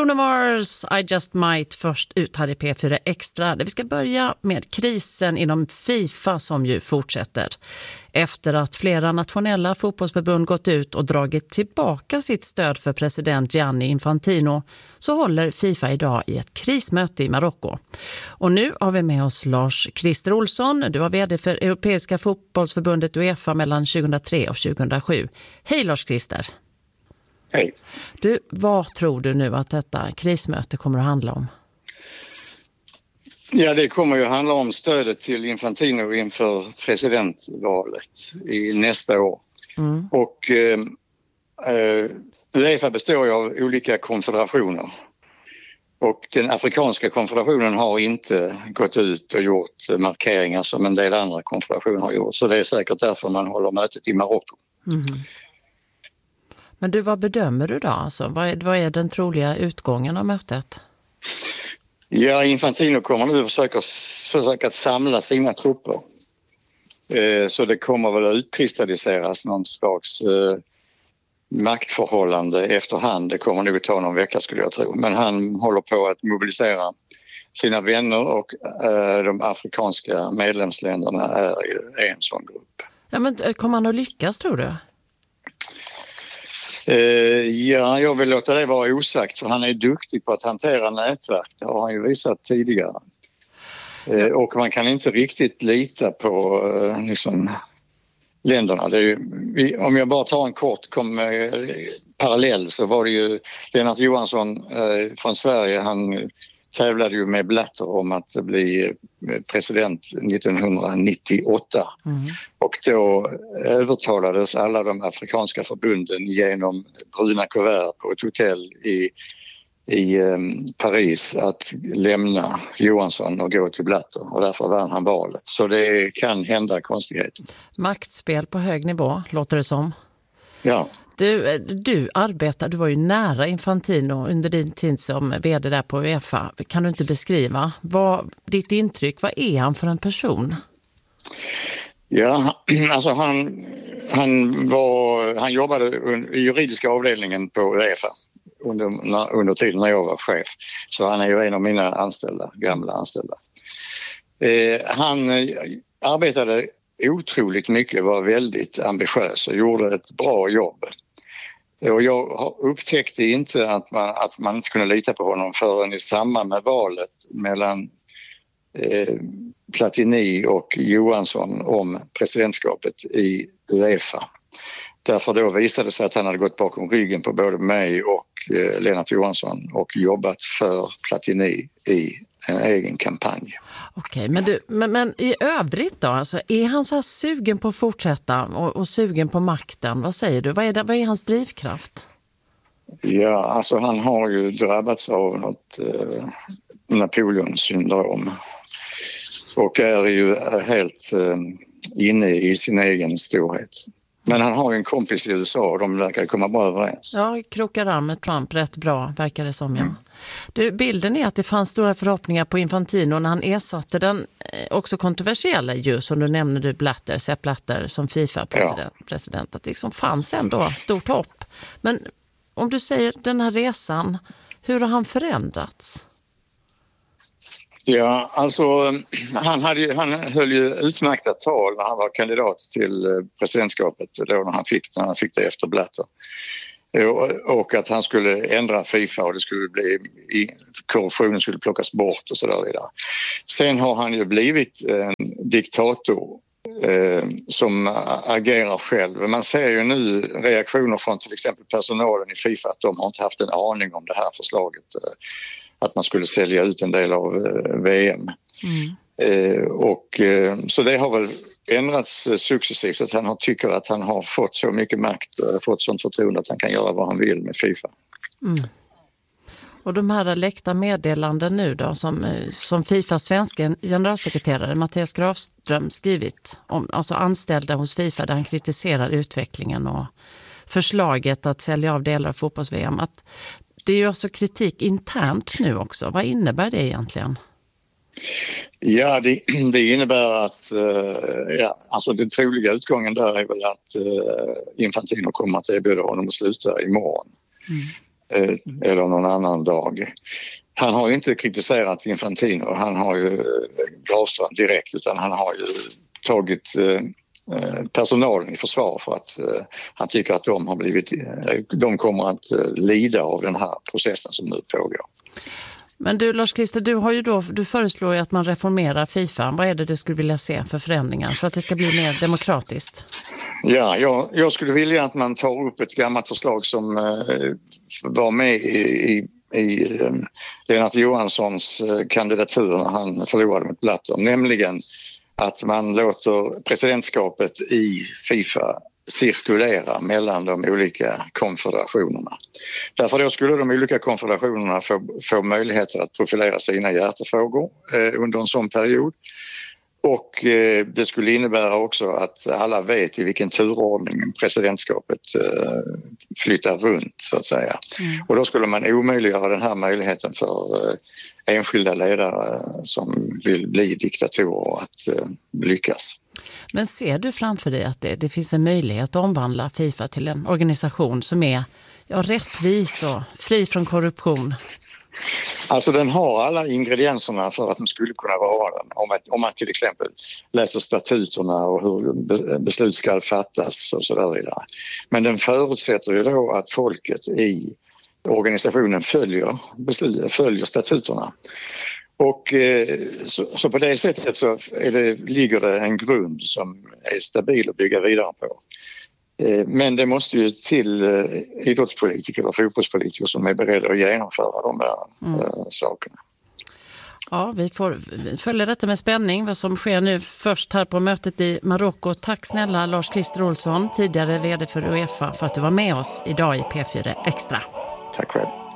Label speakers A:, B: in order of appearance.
A: Bruno Mars, I Just Might, först ut här i P4 Extra. Vi ska börja med krisen inom FIFA som ju fortsätter. Efter att flera nationella fotbollsförbund gått ut och dragit tillbaka sitt stöd för president Gianni Infantino så håller FIFA idag i ett krismöte i Marocko. Och nu har vi med oss Lars-Christer Olsson. Du var vd för Europeiska fotbollsförbundet UEFA mellan 2003 och 2007. Hej Lars-Christer!
B: Hej.
A: Du, vad tror du nu att detta krismöte kommer att handla om?
B: Ja, det kommer ju handla om stödet till Infantino inför presidentvalet i nästa år. Och UEFA består ju av olika konfederationer. Och den afrikanska konfederationen har inte gått ut och gjort markeringar som en del andra konfederationer har gjort. Så det är säkert därför man håller mötet i Marocko.
A: Men du, vad bedömer du då? Alltså, vad är den troliga utgången av mötet?
B: Ja, Infantino kommer nu försöka samla sina trupper. Så det kommer väl att utkristalliseras någon slags maktförhållande efterhand. Det kommer nog ta någon vecka skulle jag tro. Men han håller på att mobilisera sina vänner och de afrikanska medlemsländerna är en sån grupp.
A: Ja, men kommer han att lyckas tror du?
B: Ja, jag vill låta det vara osagt för han är duktig på att hantera nätverk. Det har han ju visat tidigare. Och man kan inte riktigt lita på länderna. Det är ju, om jag bara tar en kort parallell så var det ju Lennart Johansson från Sverige, han tävlade ju med Blatter om att bli president 1998 och då övertalades alla de afrikanska förbunden genom bruna kuvert på ett hotell i Paris att lämna Johansson och gå till Blatter och därför vann han valet. Så det kan hända konstigheter.
A: Maktspel på hög nivå, låter det som.
B: Ja.
A: Du var ju nära Infantino under din tid som vd där på UEFA. Kan du inte beskriva ditt intryck? Vad är han för en person?
B: Ja, alltså han jobbade i juridiska avdelningen på UEFA under tiden när jag var chef. Så han är ju en av mina gamla anställda. Han arbetade otroligt mycket, var väldigt ambitiös och gjorde ett bra jobb. Och jag upptäckte inte att man inte kunde lita på honom förrän i samband med valet mellan Platini och Johansson om presidentskapet i UEFA. Därför då visade det sig att han hade gått bakom ryggen på både mig och Lennart Johansson och jobbat för Platini i en egen kampanj.
A: Okej, men i övrigt då? Alltså, är han så här sugen på att fortsätta och sugen på makten? Vad säger du? Vad är hans drivkraft?
B: Ja, alltså han har ju drabbats av något Napoleon-syndrom och är ju helt inne i sin egen storhet. Men han har ju en kompis i USA och de verkar komma bra överens.
A: Ja, krokar arm med Trump rätt bra, verkar det som, ja. Du, bilden är att det fanns stora förhoppningar på Infantino när han ersatte den också kontroversiella ju, som du nämnde, Sepp Blatter som FIFA-president. Att det liksom fanns ändå stort hopp. Men om du säger den här resan, hur har han förändrats?
B: Ja, alltså han höll ju utmärkta tal när han var kandidat till presidentskapet då när han fick det efter Blatter. Och att han skulle ändra FIFA och det skulle bli korruptionen skulle plockas bort och så där vidare. Sen har han ju blivit en diktator som agerar själv. Man ser ju nu reaktioner från till exempel personalen i FIFA att de har inte haft en aning om det här förslaget att man skulle sälja ut en del av VM. Så det har väl ändrats successivt att han tycker att han har fått så mycket makt och fått sånt förtroende att han kan göra vad han vill med FIFA.
A: Och de här läckta meddelanden nu då som FIFAs svenska generalsekreterare Mattias Grafström skrivit om, alltså anställda hos FIFA där han kritiserar utvecklingen och förslaget att sälja av delar av fotbolls-VM, att det är ju också kritik internt nu också. Vad innebär det egentligen?
B: Ja, det innebär att alltså den troliga utgången där är väl att Infantino kommer att erbjuda honom att sluta imorgon. eller någon annan dag. Han har ju inte kritiserat Infantino, han har ju Grafström direkt, utan han har ju tagit personalen i försvar för att han tycker att de kommer att lida av den här processen som nu pågår.
A: Men du Lars-Christer, du föreslår ju att man reformerar FIFA. Vad är det du skulle vilja se för förändringar för att det ska bli mer demokratiskt?
B: Ja, jag skulle vilja att man tar upp ett gammalt förslag som var med i Lennart Johanssons kandidatur när han förlorade mot Blatter, nämligen att man låter presidentskapet i FIFA cirkulera mellan de olika konfederationerna. Därför då skulle de olika konfederationerna få möjligheter att profilera sina hjärtefrågor under en sån period. Och det skulle innebära också att alla vet i vilken turordning presidentskapet flyttar runt, så att säga. Och då skulle man omöjliggöra den här möjligheten för enskilda ledare som vill bli diktatorer att lyckas.
A: Men ser du framför dig att det finns en möjlighet att omvandla FIFA till en organisation som är rättvis och fri från korruption?
B: Alltså den har alla ingredienserna för att den skulle kunna vara den. Om man till exempel läser statuterna och hur beslut ska fattas och så där vidare. Men den förutsätter ju då att folket i organisationen följer statuterna. Och så på det sättet så ligger det en grund som är stabil att bygga vidare på. Men det måste ju till idrottspolitiker och fotbollspolitiker som är beredda att genomföra de där sakerna.
A: Ja, vi får följa detta med spänning, vad som sker nu först här på mötet i Marocko. Tack snälla Lars-Christer Olsson, tidigare vd för UEFA, för att du var med oss idag i P4 Extra.
B: Tack själv.